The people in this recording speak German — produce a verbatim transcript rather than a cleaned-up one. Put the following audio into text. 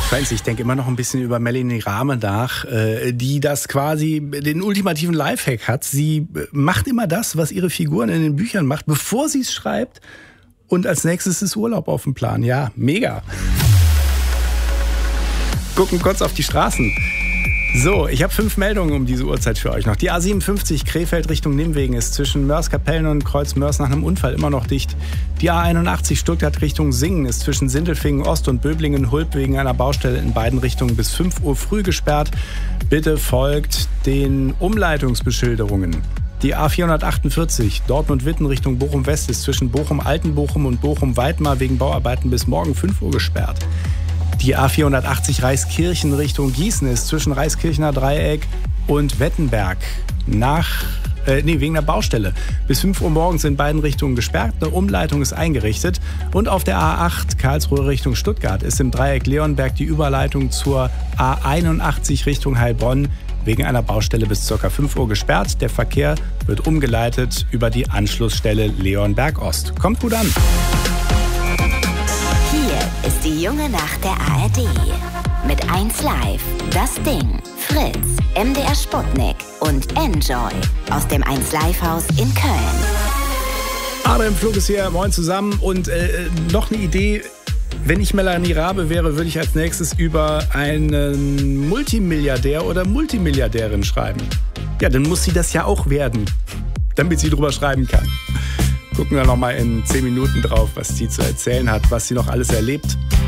Friends, ich denke immer noch ein bisschen über Melanie Rahme nach, die das quasi den ultimativen Lifehack hat. Sie macht immer das, was ihre Figuren in den Büchern macht, bevor sie es schreibt. Und als nächstes ist Urlaub auf dem Plan. Ja, mega. Gucken kurz auf die Straßen. So, ich habe fünf Meldungen um diese Uhrzeit für euch noch. Die A siebenundfünfzig Krefeld Richtung Nimwegen ist zwischen Mörs-Kapellen und Kreuz-Mörs nach einem Unfall immer noch dicht. Die A einundachtzig Stuttgart Richtung Singen ist zwischen Sindelfingen Ost und Böblingen-Hulp wegen einer Baustelle in beiden Richtungen bis fünf Uhr früh gesperrt. Bitte folgt den Umleitungsbeschilderungen. Die A vierhundertachtundvierzig Dortmund-Witten Richtung Bochum-West ist zwischen Bochum-Altenbochum und Bochum-Weidmar wegen Bauarbeiten bis morgen fünf Uhr gesperrt. Die A vierhundertachtzig Reiskirchen Richtung Gießen ist zwischen Reiskirchener Dreieck und Wettenberg nach, äh, nee, wegen der Baustelle. Bis fünf Uhr morgens in beiden Richtungen gesperrt, eine Umleitung ist eingerichtet. Und auf der A acht Karlsruhe Richtung Stuttgart ist im Dreieck Leonberg die Überleitung zur A einundachtzig Richtung Heilbronn wegen einer Baustelle bis ca. fünf Uhr gesperrt. Der Verkehr wird umgeleitet über die Anschlussstelle Leonberg Ost. Kommt gut an. Hier ist die junge Nacht der A R D. Mit eins Live, Das Ding, Fritz, M D R Sputnik und Enjoy aus dem eins Live Haus in Köln. Adrian Flug ist hier, moin zusammen. Und äh, noch eine Idee. Wenn ich Melanie Rabe wäre, würde ich als nächstes über einen Multimilliardär oder Multimilliardärin schreiben. Ja, dann muss sie das ja auch werden, damit sie drüber schreiben kann. Gucken wir noch mal in zehn Minuten drauf, was sie zu erzählen hat, was sie noch alles erlebt.